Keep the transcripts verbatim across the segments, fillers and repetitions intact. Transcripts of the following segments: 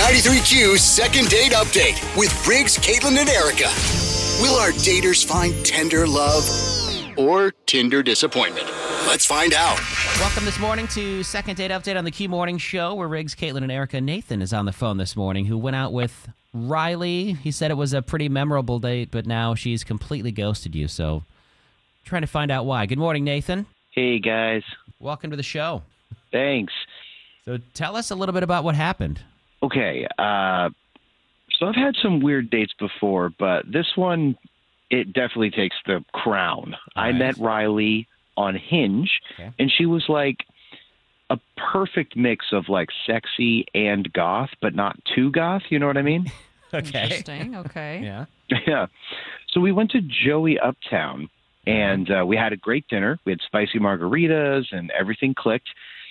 ninety-three Q's second date update with Riggs, Caitlin, and Erica. Will our daters find tender love or Tinder disappointment? Let's find out. Welcome this morning to Second Date Update on the Q Morning Show, where Riggs, Caitlin, and Erica. Nathan is on the phone this morning, who went out with Riley. He said it was a pretty memorable date, but now she's completely ghosted you, so trying to find out why. Good morning, Nathan. Hey, guys. Welcome to the show. Thanks. So tell us a little bit about what happened. Okay, uh, so I've had some weird dates before, but this one, it definitely takes the crown. All I right. met Riley on Hinge, Okay. and she was like a perfect mix of like sexy and goth, but not too goth, you know what I mean? Okay. Interesting. Okay. Yeah. Yeah. So we went to Joey Uptown, and uh, we had a great dinner. We had spicy margaritas, and everything clicked.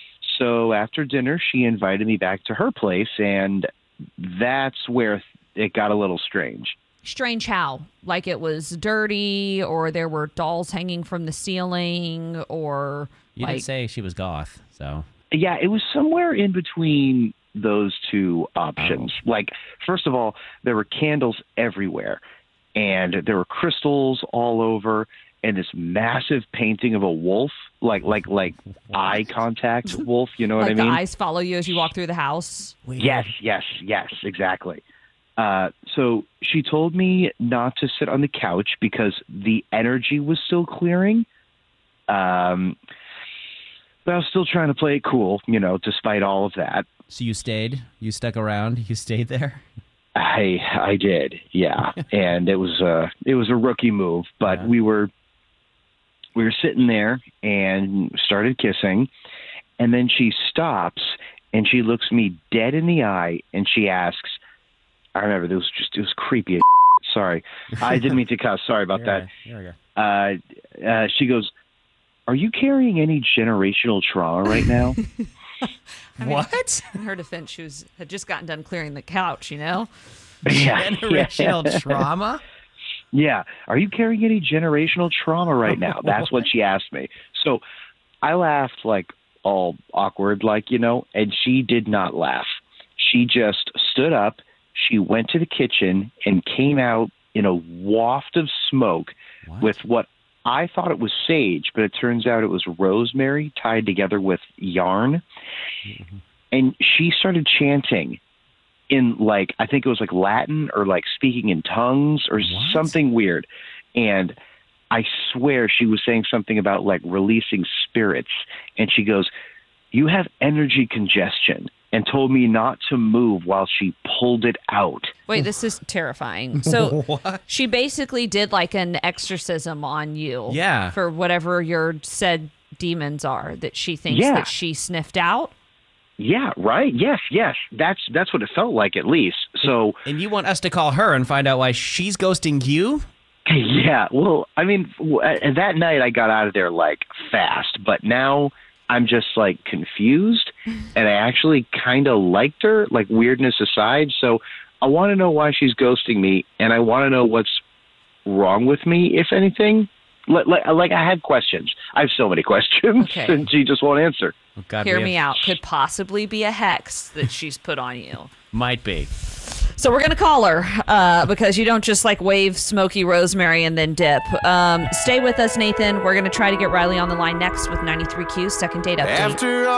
So after dinner, she invited me back to her place, and that's where it got a little strange. Strange how? Like it was dirty, or there were dolls hanging from the ceiling, or You like didn't say she was goth, so. Yeah, it was somewhere in between those two options. Oh. Like, first of all, there were candles everywhere, and there were crystals all over, and this massive painting of a wolf, like like like eye contact wolf. You know what like I mean? the eyes follow you as you walk through the house. Weird. Yes, yes, yes, exactly. Uh, so she told me not to sit on the couch because the energy was still clearing. Um, but I was still trying to play it cool, you know, despite all of that. So you stayed? You stuck around? You stayed there? I I did, yeah, and it was a it was a rookie move, but Yeah. we were we were sitting there and started kissing, and then she stops and she looks me dead in the eye and she asks, I remember this was just it was creepy as sorry, I didn't mean to cuss, sorry about that. Here we go. Uh, uh, she goes, "Are you carrying any generational trauma right now?" I mean, What? In her defense, she was had just gotten done clearing the couch. You know. Yeah, Generational trauma? Yeah. Are you carrying any generational trauma right now? That's what she asked me. So I laughed like all awkward, like, you know, and she did not laugh. She just stood up. She went to the kitchen and came out in a waft of smoke What? with what I thought it was sage, but it turns out it was rosemary tied together with yarn. Mm-hmm. And she started chanting in like, I think it was like Latin or like speaking in tongues or What? something weird. And I swear she was saying something about like releasing spirits. And she goes, "You have energy congestion," and told me not to move while she pulled it out. Wait, this is terrifying. So What? she basically did like an exorcism on you. Yeah. For whatever your said demons are that she thinks Yeah. that she sniffed out. Yeah, right. Yes, yes. That's that's what it felt like, at least. So And you want us to call her and find out why she's ghosting you? yeah, well, I mean, w- uh, that night I got out of there like fast, but now I'm just like confused, and I actually kind of liked her, like weirdness aside. So I want to know why she's ghosting me, and I want to know what's wrong with me, if anything. Like, like, like I have questions. I have so many questions, Okay. and she just won't answer. Oh, God, Hear we me have- out. Could possibly be a hex that she's put on you. Might be. So we're going to call her uh, because you don't just like wave smoky rosemary and then dip. Um, stay with us, Nathan. We're going to try to get Riley on the line next with ninety-three Q's second date update. After